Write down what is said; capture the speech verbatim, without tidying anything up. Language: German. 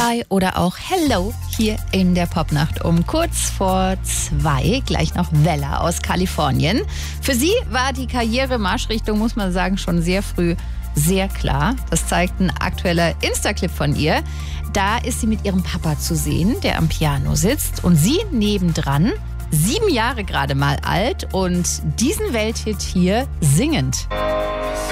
Goodbye oder auch Hello hier in der Popnacht um kurz vor zwei. Gleich noch Vella aus Kalifornien. Für sie war die Karriere-Marschrichtung, muss man sagen, schon sehr früh sehr klar. Das zeigt ein aktueller Insta-Clip von ihr. Da ist sie mit ihrem Papa zu sehen, der am Piano sitzt. Und sie nebendran, sieben Jahre gerade mal alt und diesen Welthit hier singend.